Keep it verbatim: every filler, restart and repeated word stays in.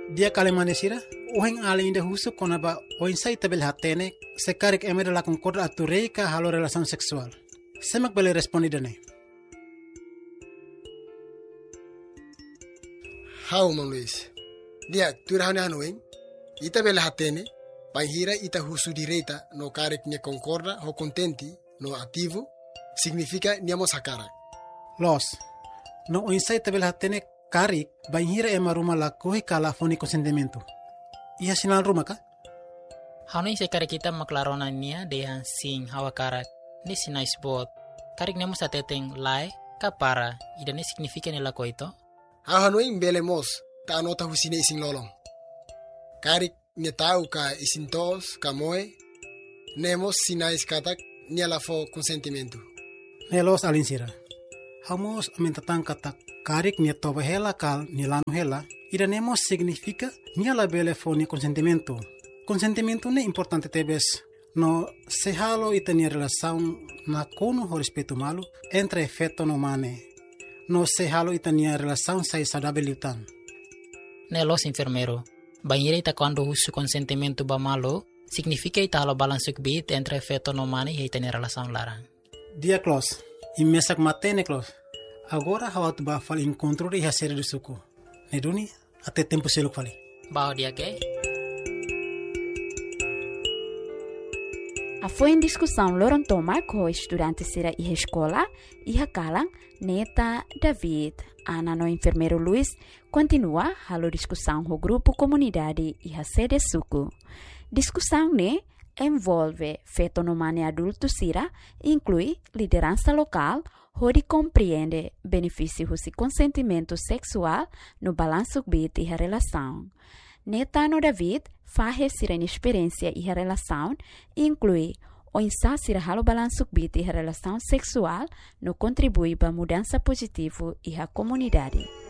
Dia kalimanesira, uheng além de husu konaba oinsai tabel hatene, sekarik emere la concorda atureika halo relação sexual. Semak bele respondi dane. Hau Mang Luis. Dia turahane hanueng, ita bel hatene, banhira ita husu direita no karik ne concorda ho contenti no ativo, significa niamo sakara. Los, no oinsai tabel hatene karik, banhira ema ruma la kohi kala foni consentimento. Iha sinal ruma ka? Hanoi sekare kita maklarona nia dehan sing hawa karak. Ni sinais bot. Karik nemo sa teteng lai kapara. Ida ni significa nila ko ito? Hanoi mbele mos ta anota husine ising lolong. Karik ne tau ka isintos ka moe. Nemos sinais katak ni ala fo consentimento. Nelos alinsira. Hamos amintatang katak karik ni toba hela kal ni lano hela. Ida nemo significa ni ala bele fo ni consentimento. Consentimento ne importante tebes. No se halo ita ni relação na kono ho respeito malu entre efeito no mane. No se halo ita ni relação sai saudável utan. Nelos enfermero. Banhira ita quando uso consentimento ba malo, significa ita halo balansuk bit entre efeito no mane e ita ni relação larang. Dia close. Imesak matene close. Agora hawa tu ba fal encontro ri hasere de suku. Neduni até tempo seluk fali. Bao dia ke? A foi em discussão Lorontomar com estudantes sira e escola e hakalang Neta David, Ana no enfermeiro Luiz, continua a discussão com o grupo comunidade e a sede suku. Discussão ne envolve fetonomane adulto sira, inclui liderança local, onde compreende benefícios e consentimento sexual no balanço bit e a relação. Neta no David faz sira experiência e a relação, inclui o insasir halo balanço bit e a relação sexual no contribui para mudança positiva e a comunidade.